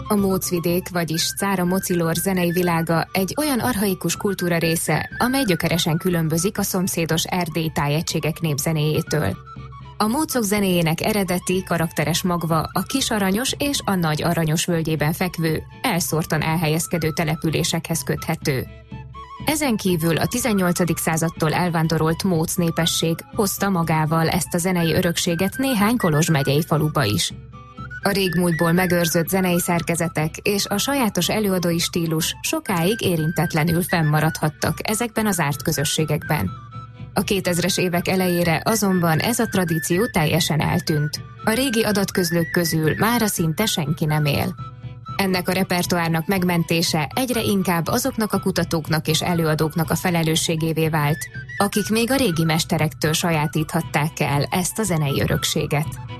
A Mócvidék, vagyis Cára Mocilor zenei világa egy olyan archaikus kultúra része, amely gyökeresen különbözik a szomszédos erdélyi tájegységek népzenéjétől. A mócok zenéjének eredeti, karakteres magva a Kis Aranyos és a Nagy Aranyos völgyében fekvő, elszórtan elhelyezkedő településekhez köthető. Ezen kívül a 18. századtól elvándorolt móc népesség hozta magával ezt a zenei örökséget néhány Kolozs megyei faluba is. A régmúltból megőrzött zenei szerkezetek és a sajátos előadói stílus sokáig érintetlenül fennmaradhattak ezekben az zárt közösségekben. A 2000-es évek elejére azonban ez a tradíció teljesen eltűnt. A régi adatközlők közül mára szinte senki nem él. Ennek a repertoárnak megmentése egyre inkább azoknak a kutatóknak és előadóknak a felelősségévé vált, akik még a régi mesterektől sajátíthatták el ezt a zenei örökséget.